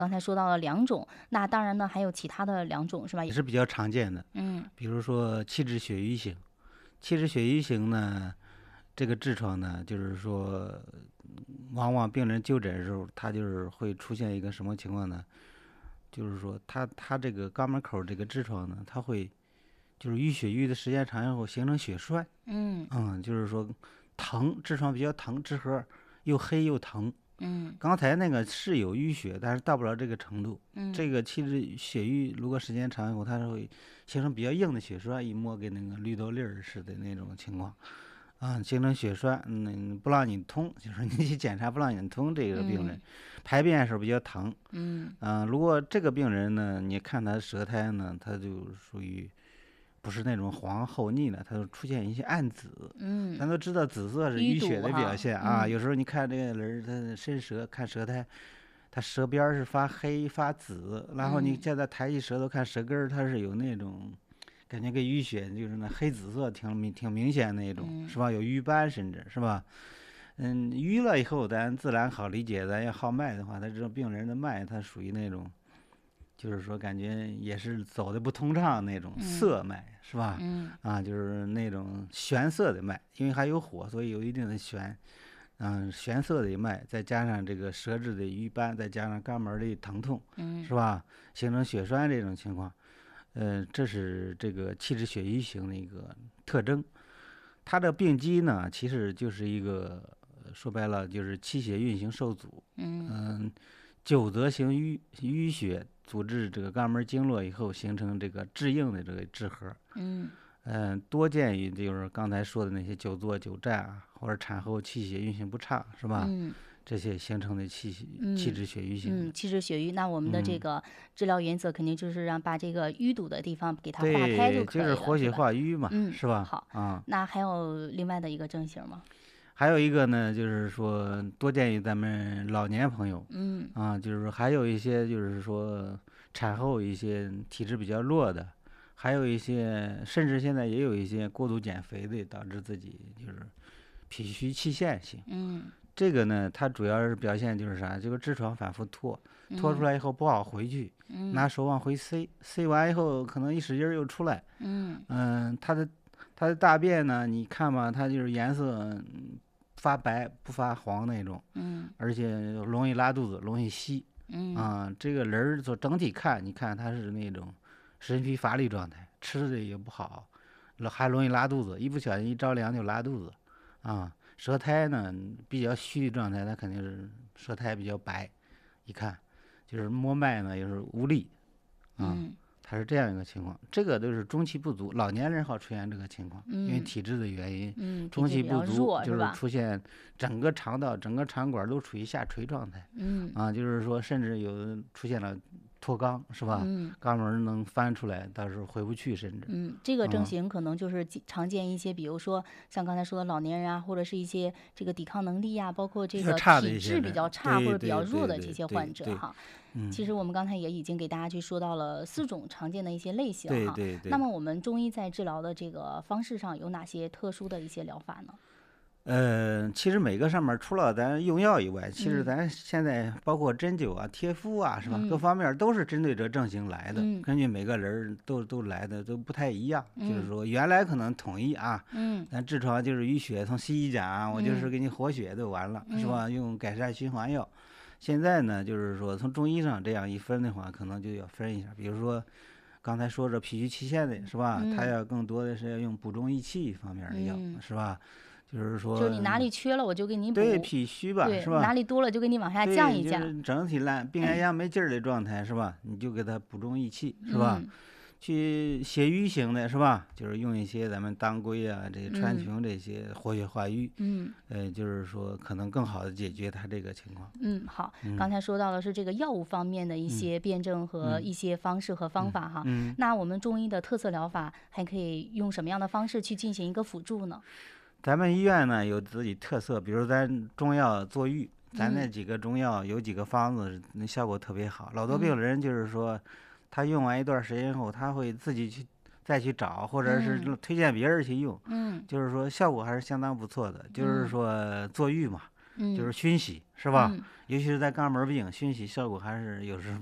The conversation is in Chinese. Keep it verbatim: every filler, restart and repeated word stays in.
刚才说到了两种，那当然呢还有其他的两种是吧？ 也是比较常见的。 嗯比如说气滞血瘀型，气滞血瘀型呢，这个痔疮呢，就是说，往往病人就诊的时候，他就是会出现一个什么情况呢？就是说他他这个肛门口这个痔疮呢，它会就是淤血淤的时间长以后形成血栓。 嗯嗯，就是说疼，痔疮比较疼，痔核又黑又疼。 嗯刚才那个是有淤血，但是到不了这个程度。 嗯这个气滞血瘀如果时间长以后，它是会形成比较硬的血栓，一摸跟那个绿豆粒儿似的那种情况。啊，形成血栓，嗯，不让你通，就是你去检查不让你通，这个病人嗯排便的时候比较疼。 嗯啊，如果这个病人呢，你看他舌苔呢，他就属于不是那种黄厚腻的，它就出现一些暗紫。咱嗯， 都知道紫色是淤淤血的表堵哈， 现啊， 嗯有时候你看这个人他伸舌看舌苔，他舌边儿是发黑发紫，然后你嗯叫他抬起舌头看舌根儿，它是有那种感觉跟淤血就是那黑紫色挺明挺明显那种， 嗯是吧？有瘀斑甚至是吧？嗯，瘀了以后，咱自然好理解。咱要号脉的话，他这种病人的脉，他属于那种，就是说感觉也是走的不通畅那种嗯涩脉，是吧？ 嗯啊，就是那种玄涩的脉，因为还有火，所以有一定的玄。嗯，玄涩的脉，再加上这个舌质的瘀斑，再加上肛门的疼痛， 嗯是吧？形成血栓这种情况，呃，这是这个气滞血瘀型的一个特征。它的病机呢，其实就是一个呃说白了就是气血运行受阻。 嗯嗯，久则型淤淤血阻滞这个肛门经络以后，形成这个滞硬的这个滞核。 嗯嗯，多见于就是刚才说的那些久坐久站啊，或者产后气血运行不畅，是吧？ 嗯这些形成的气血气嗯滞血瘀型嗯， 的。 气滞血瘀，那我们的这嗯， 个治疗原则肯定就是让把这个淤堵的地方给它化开就对，就可以了， 是活血是吧？ 化瘀嘛， 嗯， 是吧？ 好， 啊。 那还有另外的一个症型吗？ 还有一个呢，就是说多见于咱们老年朋友。 嗯啊，就是说还有一些就是说产后一些体质比较弱的，还有一些甚至现在也有一些过度减肥的，导致自己就是脾虚气陷型。 嗯这个呢，它主要是表现就是啥，这个痔疮反复脱，脱出嗯来以后不好回去，拿嗯手往回塞，塞完以后可能一使劲儿又出来。 嗯嗯，它的它的大便呢，你看吧，它就是颜色嗯发白不发黄那种， 嗯而且容易拉肚子，容易稀。 嗯啊，这个人儿从整体看，你看他是那种神疲乏力状态，吃的也不好，了还容易拉肚子，一不小心一着凉就拉肚子。啊，舌苔呢比较虚的状态，他肯定是舌苔比较白，一看就是摸脉呢也是无力。啊， 嗯它是这样一个情况，这个都是中气不足，老年人好出现这个情况，因为嗯体质的原因， 嗯，体中质比较气不足就是弱是吧？ 出现整个肠道、整个肠管都处于下垂状态。 嗯啊，就是说甚至有的出现了脱肛，是吧？ 嗯肛门能翻出来，到时候回不去，甚至。 嗯，这个症啊， 型可能就是经常见一些，比如说像刚才说的老年人啊，或者是一些这个抵抗能力呀、包括这比较个差的一些体质比较人， 差或对者比较弱对对对的这些患对对。 者哈。其嗯， 实我们刚才也已经给大家去说到了四种常见的一些类型哈。 对对对。 那么我们中医在治疗的这个方式上有哪些特殊的一些疗法呢？ 呃，其实每个上面除了咱用药以外，其实嗯咱现在包括针灸啊、贴敷啊，是吧？各嗯方面都是针对这症型来的， 嗯根据每个人儿都都来的都不太一样。就是嗯说原来可能统一啊， 嗯咱痔疮就是淤血，从西医讲啊，我就是嗯给你活血就完了，是嗯吧？用改善循环药。现在呢，就是说从中医上这样一分的话，可能就要分一下，比如说刚才说这脾虚气陷的是吧？他嗯要更多的是要用补中益气方面的药， 嗯， 是吧？就是就是你哪说里缺了，我就给你对补； 脾虚吧， 对， 是吧？ 哪里多了就给你往下降对， 一降。 就是整体烂病怏怏没劲儿的状态，是吧？你就给他补中益气，是吧？ 嗯去血瘀型的是吧？就是用一些咱们当归啊、这些川嗯芎这些活血化瘀， 嗯呃，就是说可能更好的解决他这个情况。 嗯，好，刚嗯才说到的是这个药物方面的一嗯些辩证和嗯一些方式和方法哈。 嗯。 那我们中医的特色疗法还可以用什么样的方式去进行一个辅助呢？ 咱们医院呢有自己特色，比如咱中药坐浴，咱那嗯几个中药有几个方子是那效果特别好。老多病嗯人就是说，他用完一段时间后，他会自己去再去找，或者是嗯推荐别人去用， 嗯就是说效果还是相当不错的。就是嗯说坐浴嘛， 就是嗯熏洗，是吧？ 嗯。 尤其是在肛门病，熏洗效果还是有时候